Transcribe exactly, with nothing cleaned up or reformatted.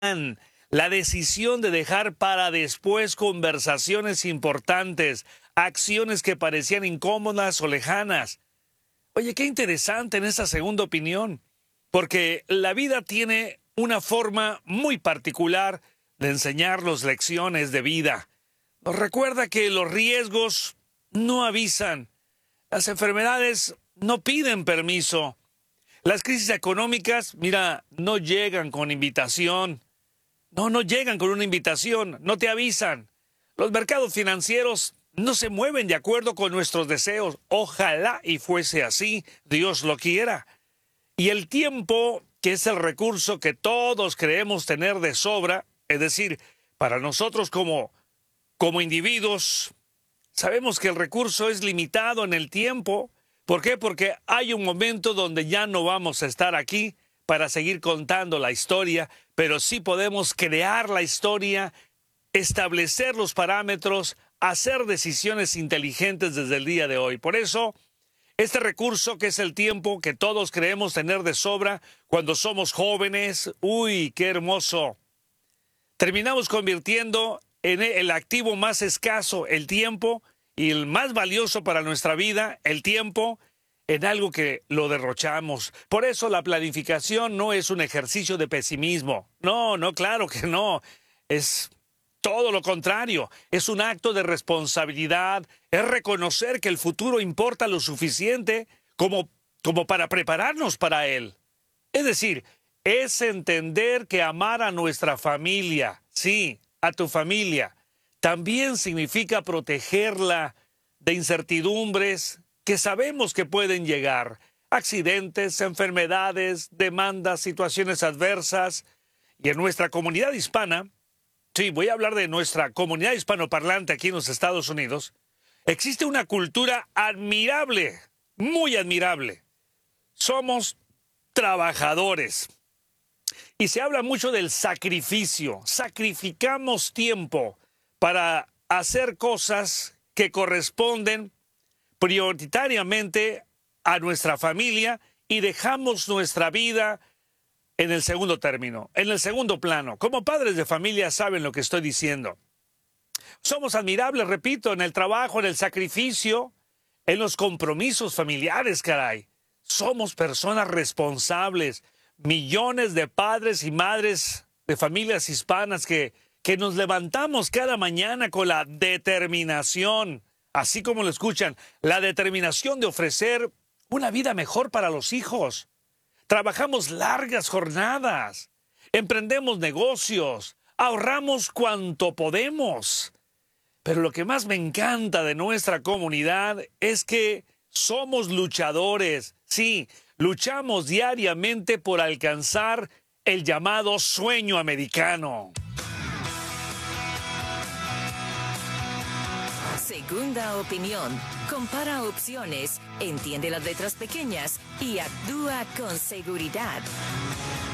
La decisión de dejar para después conversaciones importantes, acciones que parecían incómodas o lejanas. Oye, qué interesante en esta segunda opinión, porque la vida tiene una forma muy particular de enseñarnos lecciones de vida. Nos recuerda que los riesgos no avisan, las enfermedades no piden permiso, las crisis económicas, mira, no llegan con invitación. No, no llegan con una invitación, no te avisan. Los mercados financieros no se mueven de acuerdo con nuestros deseos. Ojalá y fuese así, Dios lo quiera. Y el tiempo, que es el recurso que todos creemos tener de sobra, es decir, para nosotros como, como individuos, sabemos que el recurso es limitado en el tiempo. ¿Por qué? Porque hay un momento donde ya no vamos a estar aquí para seguir contando la historia, pero sí podemos crear la historia, establecer los parámetros, hacer decisiones inteligentes desde el día de hoy. Por eso, este recurso que es el tiempo que todos creemos tener de sobra cuando somos jóvenes, ¡uy, qué hermoso! Terminamos convirtiendo en el activo más escaso, el tiempo, y el más valioso para nuestra vida, el tiempo, en algo que lo derrochamos. Por eso la planificación no es un ejercicio de pesimismo. No, no, claro que no. Es todo lo contrario. Es un acto de responsabilidad. Es reconocer que el futuro importa lo suficiente como, como para prepararnos para él. Es decir, es entender que amar a nuestra familia, sí, a tu familia, también significa protegerla de incertidumbres que sabemos que pueden llegar, accidentes, enfermedades, demandas, situaciones adversas. Y en nuestra comunidad hispana, sí, voy a hablar de nuestra comunidad hispanoparlante aquí en los Estados Unidos, existe una cultura admirable, muy admirable. Somos trabajadores. Y se habla mucho del sacrificio. Sacrificamos tiempo para hacer cosas que corresponden prioritariamente a nuestra familia y dejamos nuestra vida en el segundo término, en el segundo plano. Como padres de familia saben lo que estoy diciendo. Somos admirables, repito, en el trabajo, en el sacrificio, en los compromisos familiares, caray. Somos personas responsables, millones de padres y madres de familias hispanas que, que nos levantamos cada mañana con la determinación, así como lo escuchan, la determinación de ofrecer una vida mejor para los hijos. Trabajamos largas jornadas, emprendemos negocios, ahorramos cuanto podemos. Pero lo que más me encanta de nuestra comunidad es que somos luchadores. Sí, luchamos diariamente por alcanzar el llamado sueño americano. Segunda opinión. Compara opciones, entiende las letras pequeñas y actúa con seguridad.